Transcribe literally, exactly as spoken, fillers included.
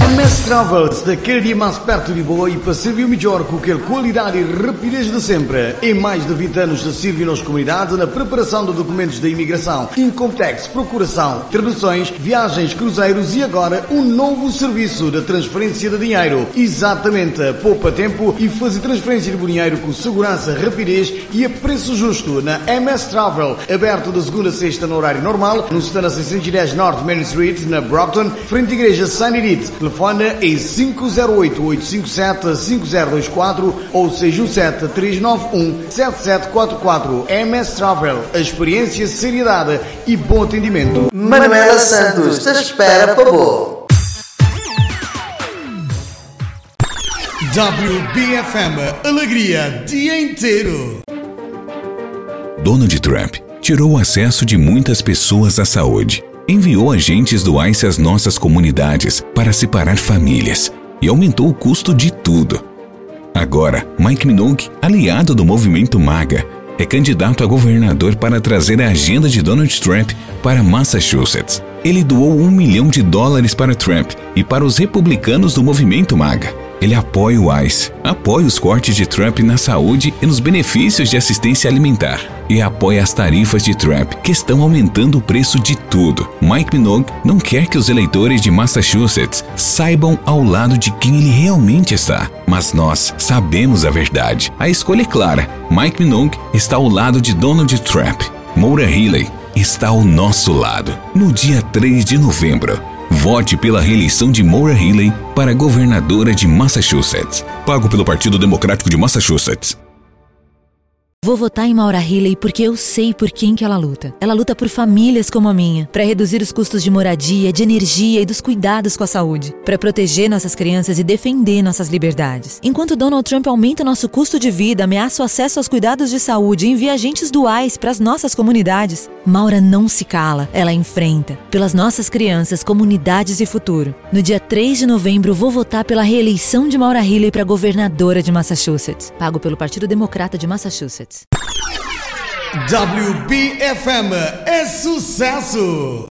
M S Travels, daquele dia mais perto de boa e para servir melhor com aquela qualidade e rapidez de sempre. Em mais de vinte anos de servir nas comunidades na preparação de documentos da imigração, income tax, procuração, traduções, viagens, cruzeiros e agora um novo serviço de transferência de dinheiro. Exatamente, poupa tempo e fazer transferência de dinheiro com segurança, rapidez e a preço justo na M S Travel, aberto de segunda a sexta no horário normal, no Stana seiscentos e dez North Main Street, na Brockton, frente à igreja Saint Edith. Telefone é cinco zero oito, oito cinco sete, cinco zero dois quatro ou seis um sete, três nove um, sete sete quatro quatro. M S Travel, a experiência, seriedade e bom atendimento. Manuela Santos te espera para boa. W B F M, alegria dia inteiro. Donald Trump tirou o acesso de muitas pessoas à saúde, enviou agentes do ICE às nossas comunidades para separar famílias e aumentou o custo de tudo. Agora, Mike Minogue, aliado do movimento MAGA, é candidato a governador para trazer a agenda de Donald Trump para Massachusetts. Ele doou um milhão de dólares para Trump e para os republicanos do movimento MAGA. Ele apoia o ICE, apoia os cortes de Trump na saúde e nos benefícios de assistência alimentar. E apoia as tarifas de Trump, que estão aumentando o preço de tudo. Mike Minogue não quer que os eleitores de Massachusetts saibam ao lado de quem ele realmente está. Mas nós sabemos a verdade. A escolha é clara. Mike Minogue está ao lado de Donald Trump. Maura Healey está ao nosso lado. No dia três de novembro, vote pela reeleição de Maura Healey para governadora de Massachusetts. Pago pelo Partido Democrático de Massachusetts. Vou votar em Maura Healey porque eu sei por quem que ela luta. Ela luta por famílias como a minha, para reduzir os custos de moradia, de energia e dos cuidados com a saúde, para proteger nossas crianças e defender nossas liberdades. Enquanto Donald Trump aumenta nosso custo de vida, ameaça o acesso aos cuidados de saúde e envia agentes do ICE para as nossas comunidades, Maura não se cala, ela enfrenta. Pelas nossas crianças, comunidades e futuro. No dia três de novembro, vou votar pela reeleição de Maura Healey para governadora de Massachusetts. Pago pelo Partido Democrata de Massachusetts. W B F M é sucesso!